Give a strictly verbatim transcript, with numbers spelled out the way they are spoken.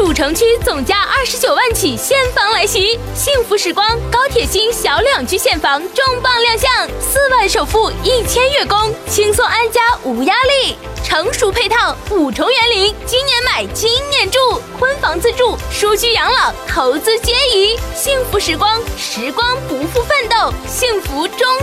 主城区总价二十九万起现房来袭，幸福时光高铁新小两居现房重磅亮相，四万首付一千月供，轻松安家无压力，成熟配套五重园林，今年买今年住，婚房自住、舒居养老、投资皆宜，幸福时光，时光不负奋斗，幸福中。